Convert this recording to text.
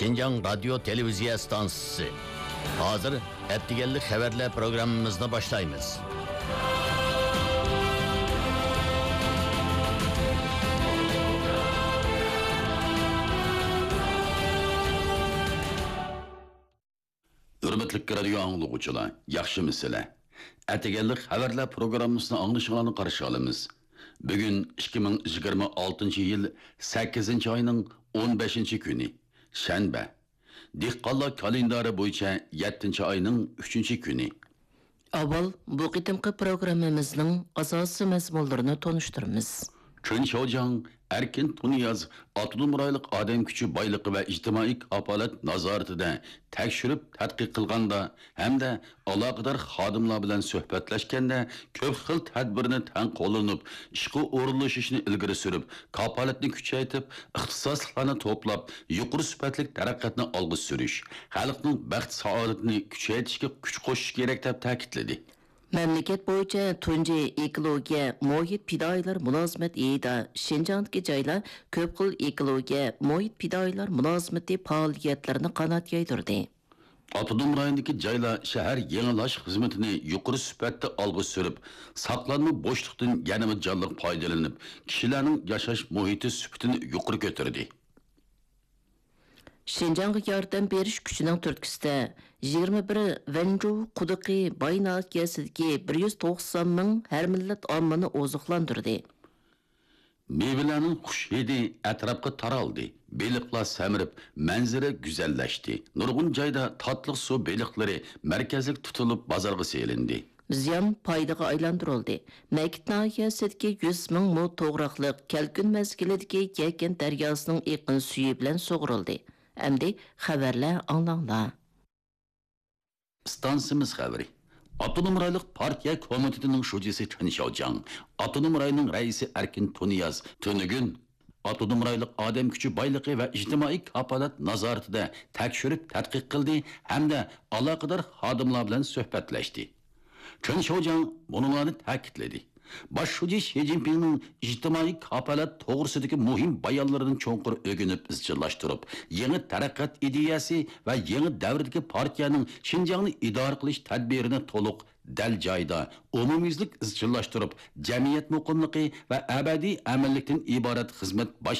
Şinjan Radyo Televiziya Stansiyasi. Hazır ettigenlik haberler programımızını başlayımız. Hürmetlik radyo anlıqçılar, yaxşı mesele. Ettigenlik haberler programımızını anlaşılanı qarşı alımız. Bugün 2026 yıl 8. ayının 15. günü, Şenbe. Dehqonlar kalendari bo'yicha 7. ayının 3. günü. Avval bu qitimqi programmamizning asosiy mazmunlarini tonishtiramiz. Chun Shoujang Erkin Tuniyaz Atonom rayonlik odam kuchi boyligi va ijtimoiy kafolat nazoratida tekshirib tadqiq qilganda hamda aloqador xodimlar bilan suhbatlashganda ko'p xil tadbirni tan qo'llanib, ishga o'rinlashishni ilgari surib, kafolatni kuchaytirib, ixtisoslarni to'plab, yuqori sifatli taraqqiyotni olg'a surish, xalqning baxt saodatini kuchaytirishga kuch qo'shish kerak deb ta'kidladi. Mamlakat bo'yicha tunji ekologiya, muhit fidoyilar munosabat yilida Shinjongdagi joylar ko'p xil ekologiya, muhit fidoyilar munosabati faoliyatlarini qanot yaydirdi. Atonom rayonidagi joylar shahar yangilash xizmatini yuqori sifatda olg'a surib, saqlanma bo'shliqdan yanada jonliq foydalanib, kishilarning yashash muhiti sifatini yuqori ko'tardi. Shinjongga yordam berish kuchining turtkisida 21 Vanju quduqi Baynakyasidagi 190 ming har millat ommani oziqlantirdi. Meyvelerinin xush hidi atrofga taraldı. Beliqlar samirib, manzara güzelleşti. Nurgun joyda tatlı su beliqlari markazlik tutilib bozorga selindi. Ziyon foydaga aylantirildi. Makit nahiyasidagi 100 ming mo to'g'riqliq kalkun mezgilidagi Yakan daryosining iqin suyi bilan sug'urildi. Endi xabarlar anglanglar. Stansimiz xabari. Atonom rayonlik partiya komitetining shujisi Chun Shoujang, Atonom rayonining raisi Erkin Tuniyaz Tunugun Atonom rayonlik odam kuchi boyligi va ijtimoiy kafolat nazoratida tekshirib tadqiq qildi hamda aloqador xodimlar bilan suhbatlashdi. Chun Shoujang bunlarni ta'kidladi. Baş şuji Xi Jinping'nin ijtimoiy kafolat to'g'risidagi muhim bayonlaridan cho'nqur o'rganib izchillashtirib, yangi taraqqiyot ideyasi va yangi davrdagi partiyaning Xinjiangni idora qilish tadbirini to'liq dal joyda umumyuzlik izchillashtirib, jamiyat muqimligi va abadiy aminlikdan iborat xizmat